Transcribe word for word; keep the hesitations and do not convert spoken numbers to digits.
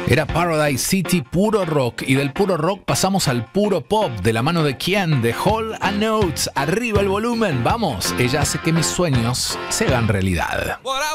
Era Paradise City, puro rock, y del puro rock pasamos al puro pop, de la mano de quién, de Hall and Oates. Arriba el volumen, vamos, ella hace que mis sueños se hagan realidad. What I